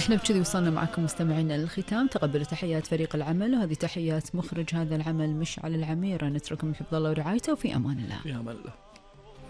احنا بكذي وصلنا معكم مستمعينا للختام. تقبلوا تحيات فريق العمل، وهذه تحيات مخرج هذا العمل مشعل العميرة. نترككم بحفظ الله ورعايته، وفي امان الله. في امان الله.